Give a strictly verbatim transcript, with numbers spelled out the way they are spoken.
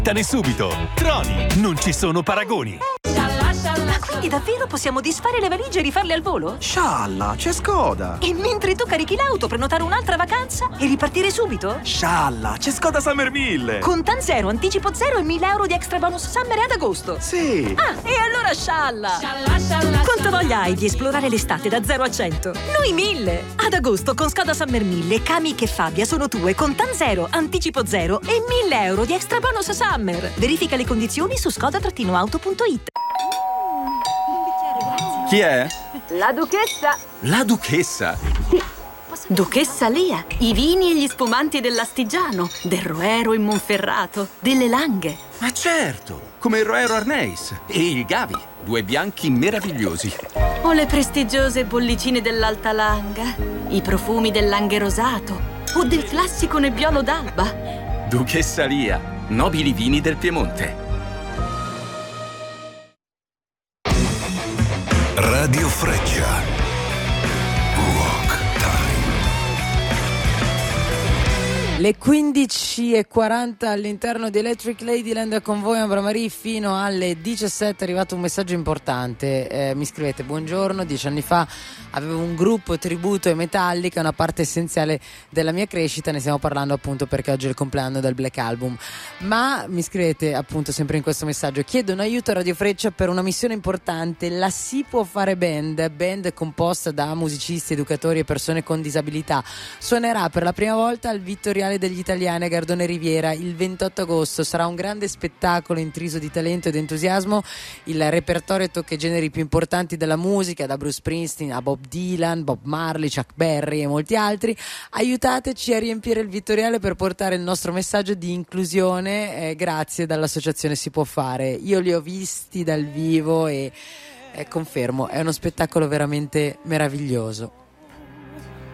Tane subito. Troni, non ci sono paragoni. Ma quindi davvero possiamo disfare le valigie e rifarle al volo? Scialla, c'è Skoda. E mentre tu carichi l'auto, prenotare un'altra vacanza e ripartire subito? Scialla, c'è Skoda Summer mille. Con Tan Zero, anticipo zero e mille euro di extra bonus Summer ad agosto. Sì. Ah, e allora scialla. Scialla, scialla. Quanta voglia hai di esplorare l'estate da zero a cento? Noi mille. Ad agosto con Skoda Summer mille, Kami e Fabia sono tue con Tan Zero, anticipo zero e mille euro di extra bonus Summer. Verifica le condizioni su skoda auto punto it. Chi è? La duchessa. La duchessa? Sì. Duchessa Lia, i vini e gli spumanti dell'Astigiano, del Roero in Monferrato, delle Langhe. Ma certo, come il Roero Arneis e il Gavi, due bianchi meravigliosi. O le prestigiose bollicine dell'Alta Langa, i profumi del Langhe rosato o del classico Nebbiolo d'Alba. Duchessa Lia, nobili vini del Piemonte. Radio Freccia. Rock Time. Le quindici e quaranta all'interno di Electric Ladyland con voi Ambra Marie fino alle diciassette. È arrivato un messaggio importante, eh, mi scrivete: buongiorno, dieci anni fa avevo un gruppo tributo ai Metallica, una parte essenziale della mia crescita, ne stiamo parlando appunto perché oggi è il compleanno del Black Album. Ma mi scrivete appunto sempre in questo messaggio: chiedo un aiuto a Radio Freccia per una missione importante, la Si Può Fare Band, band composta da musicisti, educatori e persone con disabilità, suonerà per la prima volta al Vittoriale degli Italiani a Gardone Riviera il ventotto agosto. Sarà un grande spettacolo intriso di talento ed entusiasmo. Il repertorio tocca i generi più importanti della musica, da Bruce Springsteen a Bob Dylan, Bob Marley, Chuck Berry e molti altri. Aiutateci a riempire il Vittoriale per portare il nostro messaggio di inclusione, eh, grazie dall'associazione Si Può Fare. Io li ho visti dal vivo e eh, confermo, è uno spettacolo veramente meraviglioso.